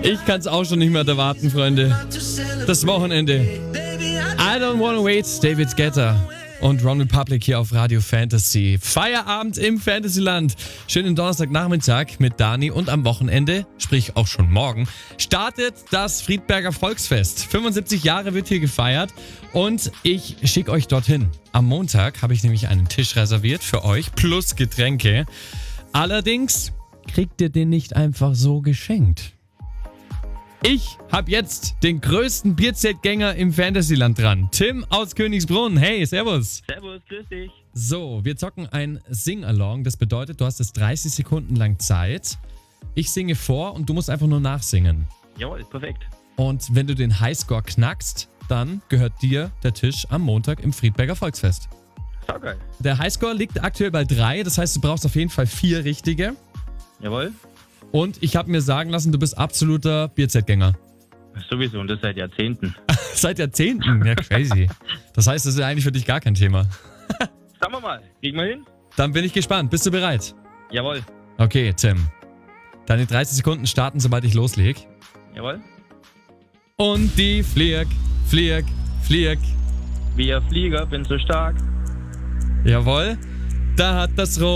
Ich kann's auch schon nicht mehr erwarten, Freunde. Das Wochenende. I don't wanna wait, David Guetta und Ron Republic hier auf Radio Fantasy. Feierabend im Fantasyland. Schönen Donnerstagnachmittag mit Dani und am Wochenende, sprich auch schon morgen, startet das Friedberger Volksfest. 75 Jahre wird hier gefeiert und ich schicke euch dorthin. Am Montag habe ich nämlich einen Tisch reserviert für euch plus Getränke. Allerdings kriegt ihr den nicht einfach so geschenkt. Ich habe jetzt den größten Bierzeltgänger im Fantasyland dran. Tim aus Königsbrunn. Hey, servus. Servus, grüß dich. So, wir zocken ein Sing-Along. Das bedeutet, du hast es 30 Sekunden lang Zeit. Ich singe vor und du musst einfach nur nachsingen. Jawohl, perfekt. Und wenn du den Highscore knackst, dann gehört dir der Tisch am Montag im Friedberger Volksfest. Saugeil. Der Highscore liegt aktuell bei 3. Das heißt, du brauchst auf jeden Fall 4 richtige. Jawohl. Und ich habe mir sagen lassen, du bist absoluter Bierzeltgänger. Sowieso, und das seit Jahrzehnten. Seit Jahrzehnten? Ja, crazy. Das heißt, das ist eigentlich für dich gar kein Thema. Sagen wir mal, kriegen wir hin? Dann bin ich gespannt. Bist du bereit? Jawohl. Okay, Tim. Deine 30 Sekunden starten, sobald ich loslege. Jawohl. Und die Flieg. Wie ein Flieger, bin so stark. Jawohl. Da hat das